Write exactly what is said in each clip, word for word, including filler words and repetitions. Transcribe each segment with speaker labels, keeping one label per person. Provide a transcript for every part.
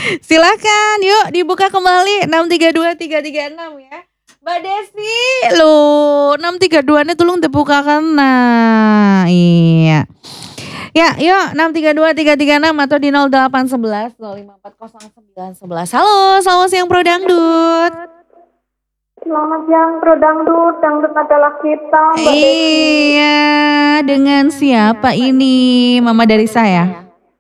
Speaker 1: Silakan, yuk dibuka kembali enam tiga dua tiga tiga enam ya. Mbak Desi, lo enam tiga dua nya tolong dibukakan. Nah, iya. Ya, yuk enam tiga dua tiga tiga enam atau di nol delapan satu satu nol lima empat nol sembilan satu satu. Halo, selamat siang Pro Dangdut.
Speaker 2: Selamat siang Pro Dangdut, Dangdut adalah kita Mbak Desi.
Speaker 1: Iya, dengan siapa ini? Mama dari saya.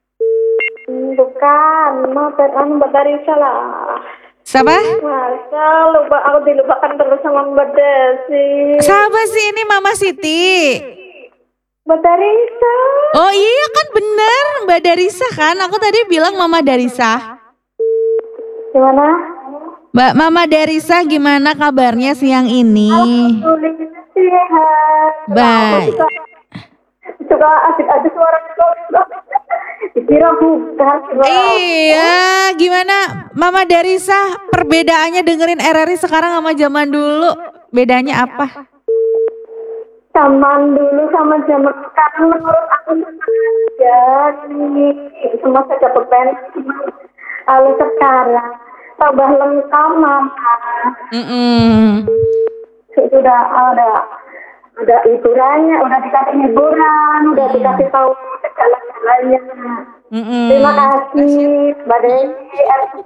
Speaker 2: Bukan, Mbak Mbak Darisa lah.
Speaker 1: Siapa?
Speaker 2: Masa lupa aku dilupakan terus sama Mbak Desi.
Speaker 1: Siapa sih ini Mama Siti?
Speaker 2: Mbak Darisa.
Speaker 1: Oh iya kan bener Mbak Darisa kan. Aku tadi bilang Mama Darisa.
Speaker 2: Gimana?
Speaker 1: Mbak Mama Darisa gimana kabarnya siang ini?
Speaker 2: Alhamdulillah sehat.
Speaker 1: Baik.
Speaker 2: Suka, suka asik aja suara dikira bukan.
Speaker 1: Iya, gimana Mama Darisa perbedaannya dengerin R R I sekarang sama zaman dulu? Bedanya apa?
Speaker 2: Zaman dulu sama zaman sekarang menurut aku aja nih semua saja beban. Lalu sekarang tambah lengkap mama.
Speaker 1: Mm-mm.
Speaker 2: Sudah ada ada hiburannya, udah dikasih hiburan, udah dikasih tahu segala-galanya.
Speaker 1: Mm-mm.
Speaker 2: Terima kasih Mbak Desi.